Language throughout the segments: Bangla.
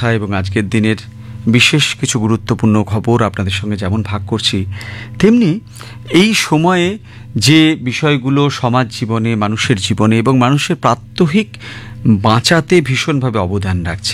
কথা এবং আজকের দিনের বিশেষ কিছু গুরুত্বপূর্ণ খবর আপনাদের সঙ্গে যেমন ভাগ করছি, তেমনি এই সময়ে যে বিষয়গুলো সমাজ জীবনে, মানুষের জীবনে এবং মানুষের প্রাত্যহিক বাঁচাতে ভীষণভাবে অবদান রাখছে,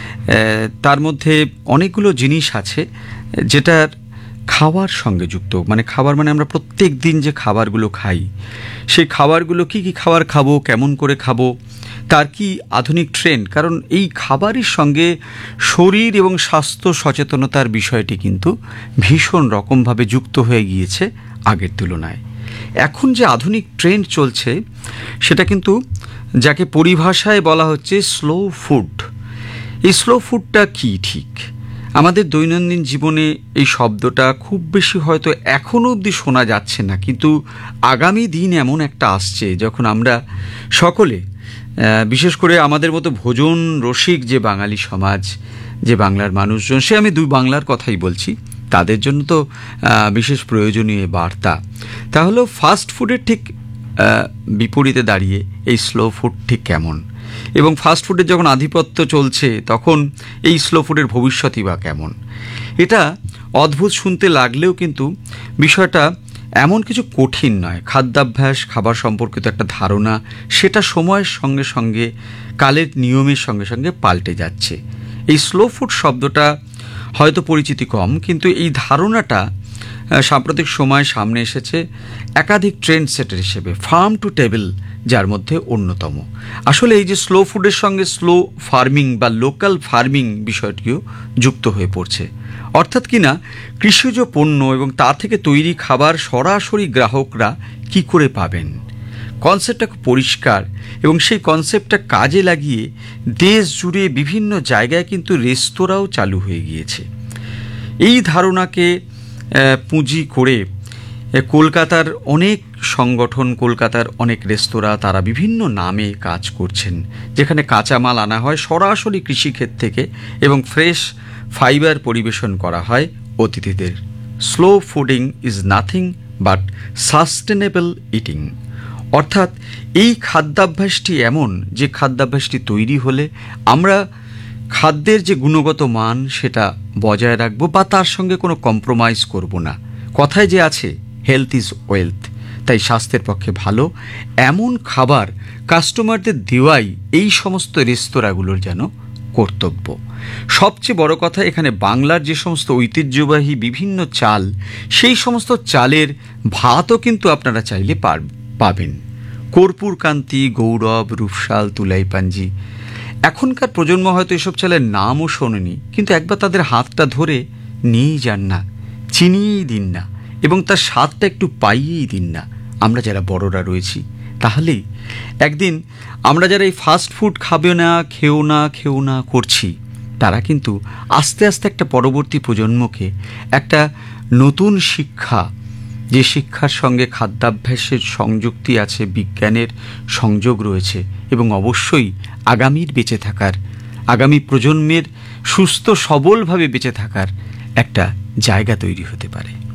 তার মধ্যে অনেকগুলো জিনিস আছে যেটার খাওয়ার সঙ্গে যুক্ত। মানে খাবার মানে আমরা প্রত্যেক দিন যে খাবারগুলো খাই, সেই খাবারগুলো কী কী খাবার খাবো, কেমন করে খাবো, তার কি আধুনিক ট্রেন্ড। কারণ এই খাবারের সঙ্গে শরীর এবং স্বাস্থ্য সচেতনতার বিষয়টি কিন্তু ভীষণ রকমভাবে যুক্ত হয়ে গিয়েছে আগের তুলনায়। এখন যে আধুনিক ট্রেন্ড চলছে সেটা কিন্তু যাকে পরিভাষায় বলা হচ্ছে স্লো ফুড। এই স্লো ফুডটা কি ঠিক? আমাদের দৈনন্দিন জীবনে এই শব্দটা খুব বেশি হয়তো এখনও অবধি শোনা যাচ্ছে না, কিন্তু আগামী দিন এমন একটা আসছে যখন আমরা সকলে, বিশেষ করে আমাদের মতো ভোজন রসিক যে বাঙালি সমাজ, যে বাংলার মানুষজন, সে আমি দুই বাংলার কথাই বলছি, তাদের জন্য তো বিশেষ প্রয়োজনীয় বার্তা। তাহলে ফাস্ট ফুডের ঠিক বিপরীতে দাঁড়িয়ে এই স্লো ফুড ঠিক কেমন, এবং ফাস্ট ফুডের যখন আধিপত্য চলছে তখন এই স্লো ফুডের ভবিষ্যৎই বা কেমন। এটা অদ্ভুত শুনতে লাগলেও কিন্তু বিষয়টা এমন কিছু কঠিন নয়। খাদ্যাভ্যাস, খাবার সম্পর্কিত একটা ধারণা, সেটা সময়ের সঙ্গে সঙ্গে, কালের নিয়মের সঙ্গে সঙ্গে পাল্টে যাচ্ছে। এই স্লো ফুড শব্দটা হয়তো পরিচিতি কম, কিন্তু এই ধারণাটা সাম্প্রতিক সময় সামনে এসেছে একাধিক ট্রেন্ড সেটার হিসেবে, ফার্ম টু টেবিল যার মধ্যে অন্যতম। আসলে এই যে স্লো ফুডের সঙ্গে স্লো ফার্মিং বা লোকাল ফার্মিং বিষয়টিও যুক্ত হয়ে পড়ছে। অর্থাৎ কিনা কৃষিজ পণ্য এবং তা থেকে তৈরি খাবার সরাসরি গ্রাহকরা কি করে পাবেন। কনসেপ্টটা খুব পরিষ্কার, এবং সেই কনসেপ্টটা কাজে লাগিয়ে দেশ জুড়ে বিভিন্ন জায়গায় কিন্তু রেস্তোরাঁও চালু হয়ে গিয়েছে। এই ধারণাকে পুঁজি করে কলকাতার অনেক সংগঠন, কলকাতার অনেক রেস্তোরাঁ, তারা বিভিন্ন নামে কাজ করছেন, যেখানে কাঁচামাল আনা হয় সরাসরি কৃষিক্ষেত্র থেকে এবং ফ্রেশ ফাইবার পরিবেশন করা হয় অতিথিদের। Slow fooding is nothing but sustainable eating. অর্থাৎ এই খাদ্যাভ্যাসটি এমন যে খাদ্যাভ্যাসটি তৈরি হলে আমরা খাদ্যের যে গুণগত মান সেটা বজায় রাখবো বা তার সঙ্গে কোনো কম্প্রোমাইজ করব না। কথায় যে আছে হেলথ ইজ ওয়েলথ, তাই স্বাস্থ্যের পক্ষে ভালো এমন খাবার কাস্টমারদের দেওয়াই এই সমস্ত রেস্তোরাঁগুলোর যেন কর্তব্য। সবচেয়ে বড় কথা, এখানে বাংলার যে সমস্ত ঐতিহ্যবাহী বিভিন্ন চাল, সেই সমস্ত চালের ভাতও কিন্তু আপনারা চাইলে পাবেন। কর্পূরকান্তি, গৌরব, রূপসাল, তুলাইপাঞ্জি। এখনকার প্রজন্ম হয়তো এসব চালের নামও শোনেনি, কিন্তু একবার তাদের হাতটা ধরে নিয়েই যান না, চিনিয়েই দিন না, এবং তার স্বাদটা একটু পাইয়েই দিন না। আমরা যারা বড়রা রয়েছি, তাহলেই একদিন আমরা যারা এই ফাস্ট ফুড খাবে না, খেও না করছি, তারা কিন্তু আস্তে আস্তে একটা পরবর্তী প্রজন্মকে একটা নতুন শিক্ষা, যে শিক্ষার সঙ্গে খাদ্যাভ্যাসের সংযুক্তি আছে, বিজ্ঞানের সংযোগ রয়েছে, এবং অবশ্যই আগামীর বেঁচে থাকার, আগামী প্রজন্মের সুস্থ সবলভাবে বেঁচে থাকার একটা জায়গা তৈরি হতে পারে।